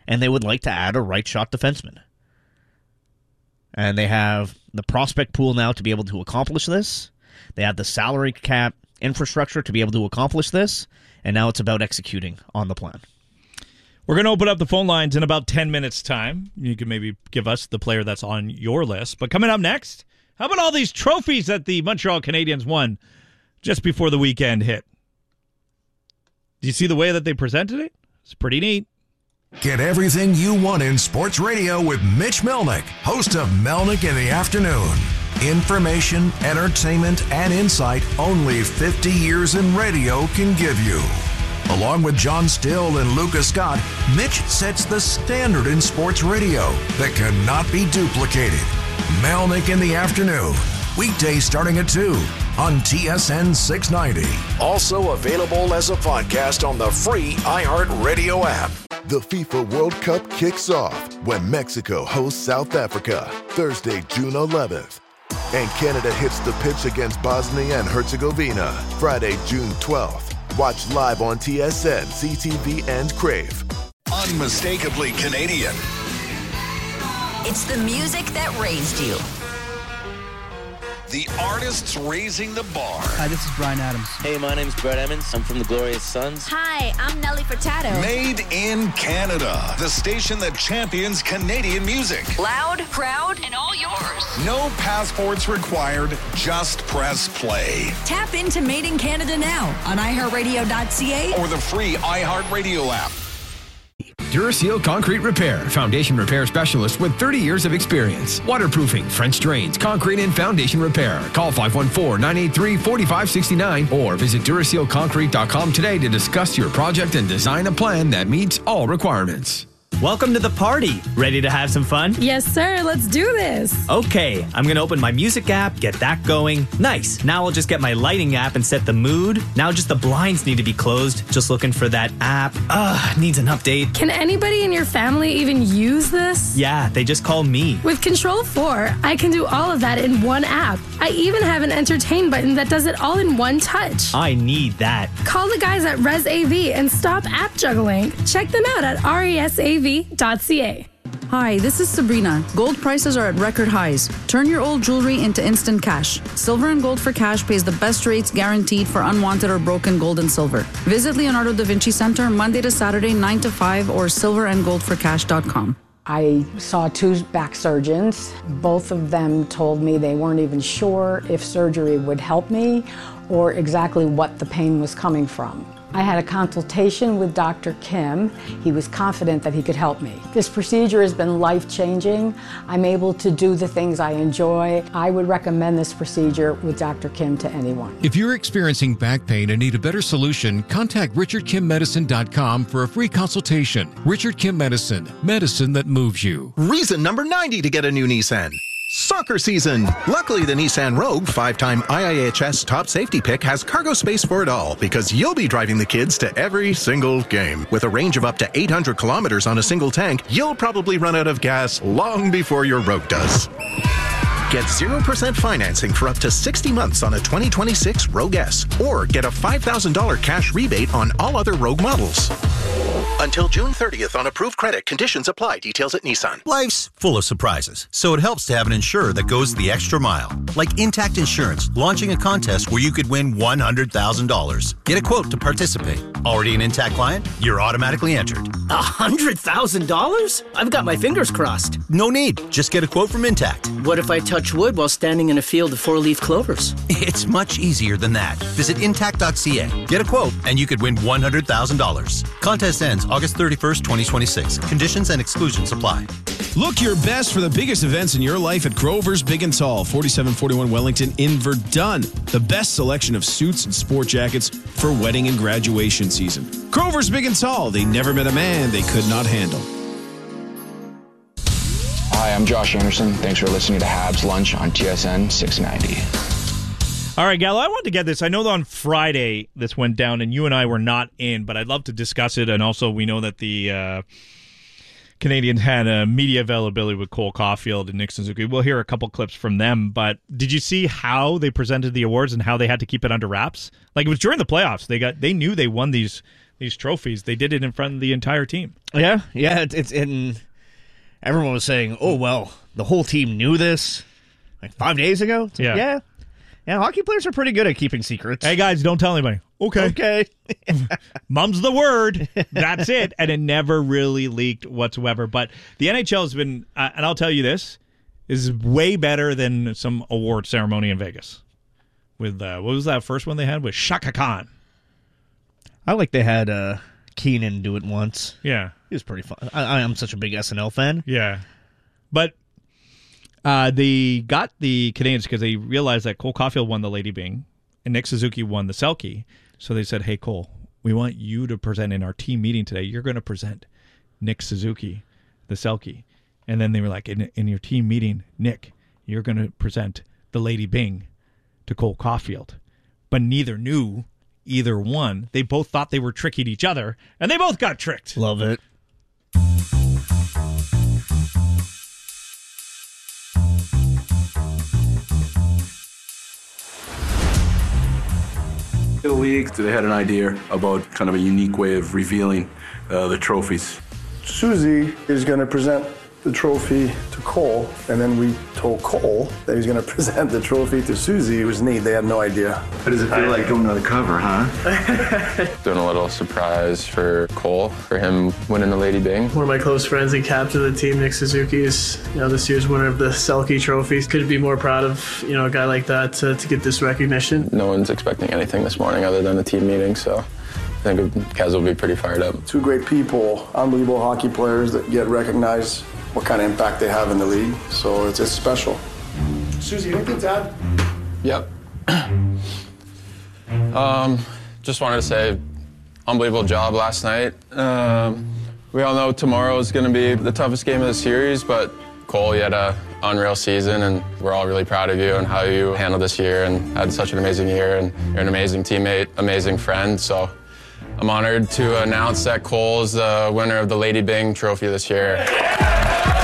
and they would like to add a right-shot defenseman. And they have the prospect pool now to be able to accomplish this. They have the salary cap infrastructure to be able to accomplish this, and now it's about executing on the plan. We're going to open up the phone lines in about 10 minutes' time. You can maybe give us the player that's on your list. But coming up next, how about all these trophies that the Montreal Canadiens won just before the weekend hit? Do you see the way that they presented it? It's pretty neat. Get everything you want in sports radio with Mitch Melnick, host of Melnick in the Afternoon. Information, entertainment, and insight only 50 years in radio can give you. Along with John Still and Lucas Scott, Mitch sets the standard in sports radio that cannot be duplicated. Melnick in the Afternoon, weekdays starting at 2 on TSN 690. Also available as a podcast on the free iHeartRadio app. The FIFA World Cup kicks off when Mexico hosts South Africa Thursday, June 11th. And Canada hits the pitch against Bosnia and Herzegovina Friday, June 12th. Watch live on TSN, CTV, and Crave. Unmistakably Canadian. It's the music that raised you. The artists raising the bar. Hi, this is Bryan Adams. Hey, my name's Brett Emmons. I'm from the Glorious Sons. Hi, I'm Nelly Furtado. Made in Canada. The station that champions Canadian music. Loud, proud, and all yours. No passports required. Just press play. Tap into Made in Canada now on iHeartRadio.ca Or the free iHeartRadio app. Duraseal Concrete Repair, foundation repair specialist with 30 years of experience. Waterproofing, French drains, concrete and foundation repair. Call 514-983-4569 or visit DurasealConcrete.com today to discuss your project and design a plan that meets all requirements. Welcome to the party. Ready to have some fun? Yes, sir. Let's do this. Okay, I'm going to open my music app, get that going. Nice. Now I'll just get my lighting app and set the mood. Now just the blinds need to be closed. Just looking for that app. Needs an update. Can anybody in your family even use this? Yeah, they just call me. With Control 4, I can do all of that in one app. I even have an entertain button that does it all in one touch. I need that. Call the guys at ResAV and stop app juggling. Check them out at resav.ca. Hi, this is Sabrina. Gold prices are at record highs. Turn your old jewelry into instant cash. Silver and Gold for Cash pays the best rates guaranteed for unwanted or broken gold and silver. Visit Leonardo da Vinci Center Monday to Saturday 9 to 5 or silverandgoldforcash.com. I saw 2 back surgeons. Both of them told me they weren't even sure if surgery would help me or exactly what the pain was coming from. I had a consultation with Dr. Kim. He was confident that he could help me. This procedure has been life-changing. I'm able to do the things I enjoy. I would recommend this procedure with Dr. Kim to anyone. If you're experiencing back pain and need a better solution, contact RichardKimMedicine.com for a free consultation. Richard Kim Medicine, medicine that moves you. Reason number 90 to get a new Nissan. Soccer season. Luckily, the Nissan Rogue, 5-time IIHS top safety pick, has cargo space for it all because you'll be driving the kids to every single game. With a range of up to 800 kilometers on a single tank, you'll probably run out of gas long before your Rogue does. Get 0% financing for up to 60 months on a 2026 Rogue S, or get a $5,000 cash rebate on all other Rogue models. Until June 30th on approved credit. Conditions apply. Details at Nissan. Life's full of surprises, so it helps to have an insurer that goes the extra mile. Like Intact Insurance, launching a contest where you could win $100,000. Get a quote to participate. Already an Intact client? You're automatically entered. $100,000? I've got my fingers crossed. No need. Just get a quote from Intact. What if I touch wood while standing in a field of 4-leaf clovers? It's much easier than that. Visit Intact.ca. Get a quote, and you could win $100,000. Contest ends August 31st, 2026. Conditions and exclusions apply. Look your best for the biggest events in your life at Grover's Big and Tall, 4741 Wellington in Verdun. The best selection of suits and sport jackets for wedding and graduation season. Grover's Big and Tall. They never met a man they could not handle. Hi, I'm Josh Anderson. Thanks for listening to Habs Lunch on TSN 690. All right, Gallo, I wanted to get this. I know that on Friday this went down, and you and I were not in, but I'd love to discuss it. And also, we know that the Canadians had a media availability with Cole Caulfield and Nick Suzuki. We'll hear a couple clips from them, but did you see how they presented the awards and how they had to keep it under wraps? Like, it was during the playoffs. They knew they won these these trophies. They did it in front of the entire team. Yeah. It's in. Everyone was saying, "Oh well, the whole team knew this like 5 days ago." It's like, yeah. Hockey players are pretty good at keeping secrets. Hey guys, don't tell anybody. Okay. Mum's the word. That's it. And it never really leaked whatsoever. But the NHL has been, and I'll tell you this, is way better than some award ceremony in Vegas. With what was that first one they had with Shaka Khan? I like they had Keenan do it once. Yeah. It was pretty fun. I'm such a big SNL fan. Yeah. But they got the Canadiens because they realized that Cole Caulfield won the Lady Byng and Nick Suzuki won the Selke. So they said, hey, Cole, we want you to present in our team meeting today. You're going to present Nick Suzuki the Selke. And then they were like, in your team meeting, Nick, you're going to present the Lady Byng to Cole Caulfield. But neither knew either one. They both thought they were tricking each other, and they both got tricked. Love it. The league, they had an idea about kind of a unique way of revealing the trophies. Susie is going to present the trophy to Cole, and then we told Cole that he's going to present the trophy to Susie. It was neat. They had no idea. How does it feel like going to the cover, huh? Doing a little surprise for Cole, for him winning the Lady Byng. One of my close friends and captain of the team, Nick Suzuki, is this year's winner of the Selke trophy. Couldn't be more proud of a guy like that to get this recognition. No one's expecting anything this morning other than the team meeting, so I think Kez will be pretty fired up. Two great people, unbelievable hockey players that get recognized, what kind of impact they have in the league. So it's special. Susie, anything to add? Yep. Just wanted to say, unbelievable job last night. We all know tomorrow is going to be the toughest game of the series, but Cole, you had an unreal season, and we're all really proud of you and how you handled this year and had such an amazing year, and you're an amazing teammate, amazing friend. So I'm honored to announce that Cole is the winner of the Lady Byng trophy this year.